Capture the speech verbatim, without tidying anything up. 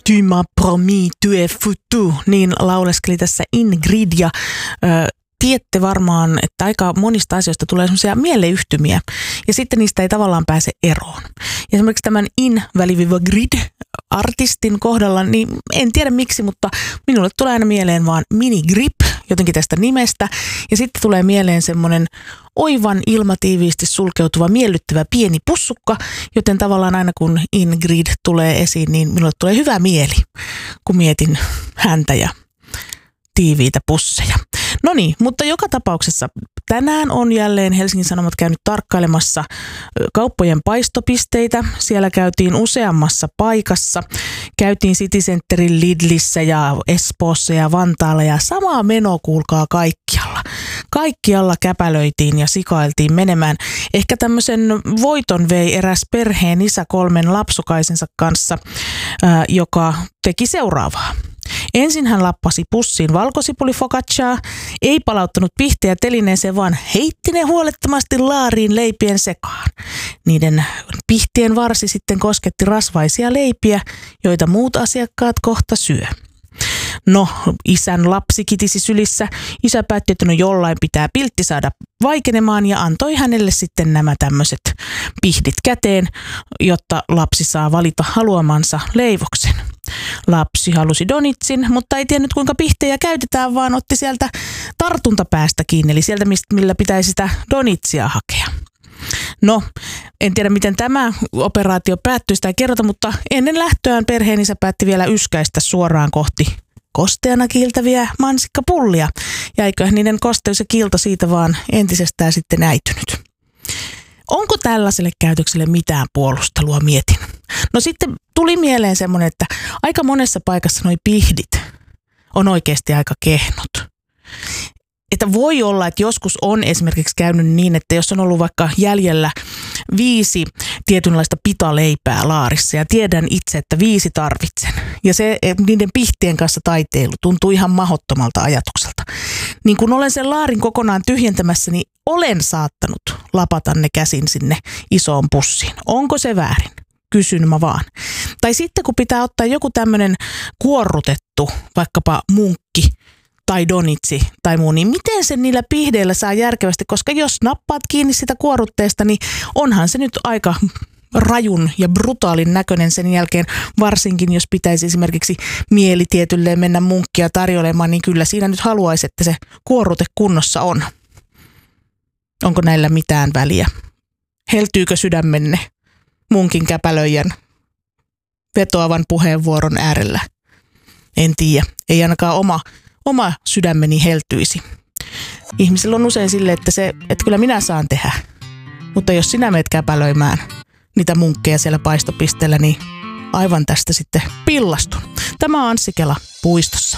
Tu m'as promis, tu es foutu, niin lauleskeli tässä Ingrid ja ö, tiedätte varmaan, että aika monista asioista tulee semmoisia mieleyhtymiä ja sitten niistä ei tavallaan pääse eroon. Ja esimerkiksi tämän In-Grid artistin kohdalla, niin en tiedä miksi, mutta minulle tulee aina mieleen vaan Mini-Grip jotenkin tästä nimestä ja sitten tulee mieleen semmoinen oivan ilmatiiviisti sulkeutuva miellyttävä pieni pussukka, joten tavallaan aina kun Ingrid tulee esiin, niin minulle tulee hyvä mieli, kun mietin häntä ja tiiviitä pusseja. No niin, mutta joka tapauksessa tänään on jälleen Helsingin Sanomat käynyt tarkkailemassa kauppojen paistopisteitä. Siellä käytiin useammassa paikassa. Käytiin City Centerin Lidlissä ja Espoossa ja Vantaalla ja samaa meno kuulkaa kaikkialla. Kaikkialla käpälöitiin ja sikailtiin menemään. Ehkä tämmöisen voiton vei eräs perheen isä kolmen lapsukaisensa kanssa, ää, joka teki seuraavaa. Ensin hän lappasi pussiin valkosipulifocacciaa, ei palauttanut pihtejä telineeseen, vaan heitti ne huolettomasti laariin leipien sekaan. Niiden pihtien varsi sitten kosketti rasvaisia leipiä, joita muut asiakkaat kohta syö. No, isän lapsi kitisi sylissä. Isä päätti, että no jollain pitää piltti saada vaikenemaan ja antoi hänelle sitten nämä tämmöiset pihdit käteen, jotta lapsi saa valita haluamansa leivoksen. Lapsi halusi donitsin, mutta ei tiennyt kuinka pihtejä käytetään, vaan otti sieltä tartuntapäästä kiinni, eli sieltä millä pitäisi sitä donitsia hakea. No, en tiedä miten tämä operaatio päättyi, sitä ei kerrota, mutta ennen lähtöään perheenisä päätti vielä yskäistä suoraan kohti kosteana kiiltäviä mansikkapullia. Ja eiköhän niiden kosteus ja kiilto siitä vaan entisestään sitten äitynyt. Onko tällaiselle käytökselle mitään puolustelua, mietin. No sitten tuli mieleen semmoinen, että aika monessa paikassa noi pihdit on oikeasti aika kehnot. Että voi olla, että joskus on esimerkiksi käynyt niin, että jos on ollut vaikka jäljellä viisi tietynlaista pitaleipää laarissa ja tiedän itse, että viisi tarvitsen. Ja se niiden pihtien kanssa taiteilu tuntuu ihan mahdottomalta ajatukselta. Niin kun olen sen laarin kokonaan tyhjentämässä, niin olen saattanut lapata ne käsin sinne isoon pussiin. Onko se väärin? Kysyn mä vaan. Tai sitten kun pitää ottaa joku tämmöinen kuorrutettu, vaikkapa munkki, tai donitsi tai muu, niin miten sen niillä pihdeillä saa järkevästi, koska jos nappaat kiinni sitä kuorrutteesta, niin onhan se nyt aika rajun ja brutaalin näköinen sen jälkeen, varsinkin jos pitäisi esimerkiksi mielitietylleen mennä munkkia tarjoilemaan, niin kyllä siinä nyt haluaisi, että se kuorrute kunnossa on. Onko näillä mitään väliä? Heltyykö sydämenne munkin käpälöijän vetoavan puheenvuoron äärellä? En tiedä, ei ainakaan oma Oma sydämeni heltyisi. Ihmisillä on usein silleen, että, se, että kyllä minä saan tehdä. Mutta jos sinä meet käpälöimään niitä munkkeja siellä paistopisteellä, niin aivan tästä sitten pillastun. Tämä on Anssi Kela puistossa.